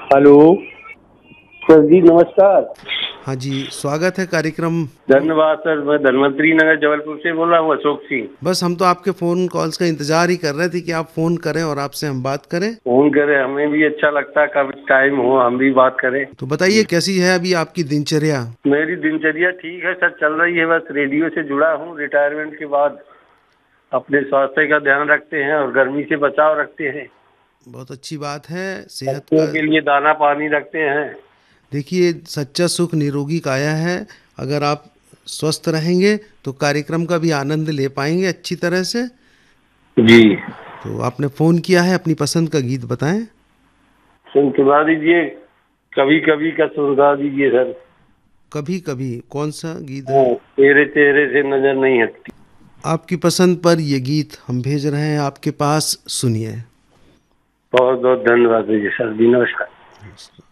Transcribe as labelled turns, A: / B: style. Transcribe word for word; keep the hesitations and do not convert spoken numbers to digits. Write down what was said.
A: Hello sir जी, नमस्कार।
B: हाँ जी, स्वागत है कार्यक्रम।
A: धन्यवाद सर। मैं धन्वंतरी नगर जबलपुर से बोल रहा हूँ, अशोक सिंह।
B: बस हम तो आपके फ़ोन कॉल्स का इंतज़ार ही कर रहे थे कि आप फ़ोन करें और आपसे हम बात करें।
A: फोन करें, हमें भी अच्छा लगता है, कभी टाइम हो हम भी बात करें।
B: तो बताइए,
A: जी,
B: कैसी है अभी आपकी दिनचर्या?
A: मेरी दिनचर्या ठीक है सर, चल रही है। बस रेडियो से जुड़ा हूँ। रिटायरमेंट के बाद अपने स्वास्थ्य का ध्यान रखते हैं और गर्मी से बचाव रखते हैं।
B: बहुत अच्छी बात है, सेहत
A: बच्चों
B: का।
A: के लिए दाना पानी रखते हैं।
B: देखिए, सच्चा सुख निरोगी काया है। अगर आप स्वस्थ रहेंगे तो कार्यक्रम का भी आनंद ले पाएंगे अच्छी तरह से।
A: जी,
B: तो आपने फ़ोन किया है, अपनी पसंद का गीत बताएं।
A: सुन सुना दीजिए, कभी कभी का सुना दीजिए सर।
B: कभी कभी कौन सा गीत है?
A: हाँ, तेरे चेहरे से नजर नहीं हटती।
B: आपकी पसंद पर ये गीत हम भेज रहे हैं आपके पास, सुनिए।
A: बहुत बहुत धन्यवाद दीजिए सर जी, नमस्कार।